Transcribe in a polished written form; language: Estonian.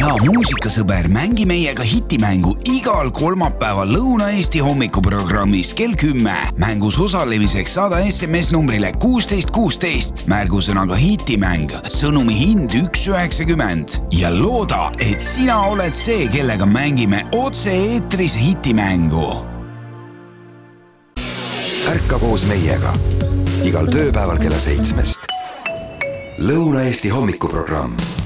hea muusikasõber, mängi meiega hitimängu igal kolmapäeval Lõuna-Eesti hommikuprogrammis kell 10. Mängus osalemiseks saada SMS numbrile 1616, märgusõnaga hitimäng, sõnumi hind 1,90 ja looda, et sina oled see, kellega mängime otse-eetris hitimängu. Ärka koos meiega igal tööpäeval kella 7. Lõuna-Eesti hommikuprogramm.